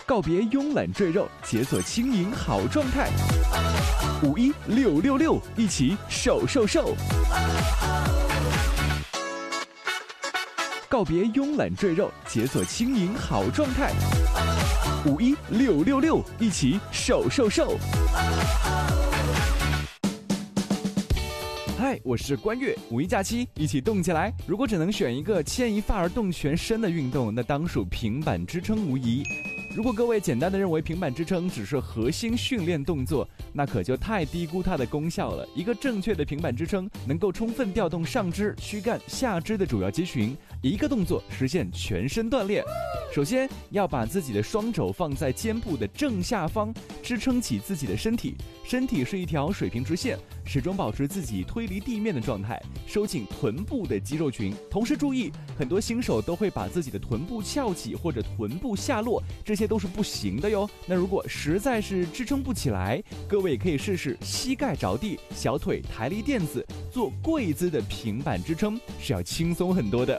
告别慵懒赘肉，解锁轻盈好状态。516666，一起瘦瘦瘦！告别慵懒赘肉，解锁轻盈好状态。516666，一起瘦瘦瘦！嗨，我是关悦，五一假期一起动起来。如果只能选一个牵一发而动全身的运动，那当属平板支撑无疑。如果各位简单的认为平板支撑只是核心训练动作，那可就太低估它的功效了。一个正确的平板支撑能够充分调动上肢、躯干、下肢的主要肌群，一个动作实现全身锻炼。首先要把自己的双肘放在肩部的正下方，支撑起自己的身体，身体是一条水平直线，始终保持自己推离地面的状态，收紧臀部的肌肉群。同时注意，很多新手都会把自己的臀部翘起或者臀部下落，这些都是不行的哟。那如果实在是支撑不起来，各位可以试试膝盖着地，小腿抬离垫子，做跪姿的平板支撑，是要轻松很多的。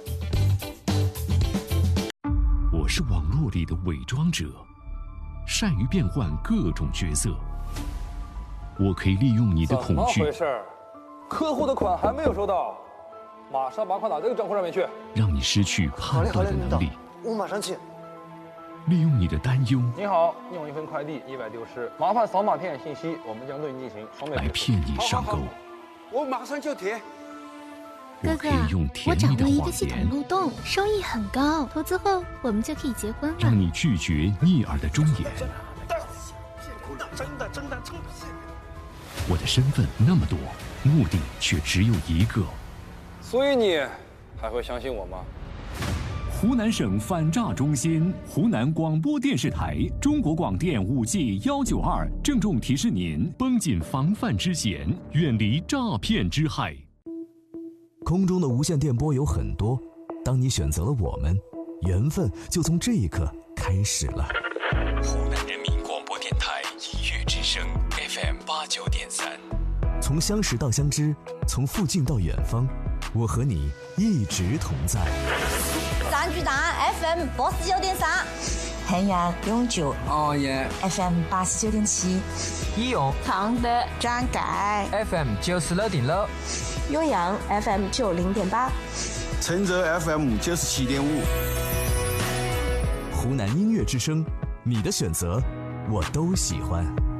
我是网络里的伪装者，善于变换各种角色。我可以利用你的恐惧。 怎么回事？客户的款还没有收到，马上把款打这个账户上面去。 让你失去判断的能力。 我马上去。 利用你的担忧。 你好，你有一份快递意外丢失，麻烦扫码填写信息，我们将对你进行双倍来骗你上钩。 我马上就填。 我可以用甜蜜的谎言。 我掌握一个系统漏洞，收益很高，投资后我们就可以结婚了。 让你拒绝逆耳的忠言。 真的， 我的身份那么多，目的却只有一个。 所以你还会相信我吗？ 湖南省反诈中心、湖南广播电视台、中国广电5G 192郑重提示您：绷紧防范之弦，远离诈骗之害。 空中的无线电波有很多，当你选择了我们，缘分就从这一刻开始了。 湖南人民广播电台音乐之声 FM89.3， 从相识到相知，从附近到远方，我和你一直同在。 三巨蛋 FM89.3， 汉阳永久 FM89.7， 义勇常德张改 FM96.6， 酉阳 FM90.8， 承泽 FM97.5。 湖南音乐之声，你的选择我都喜欢。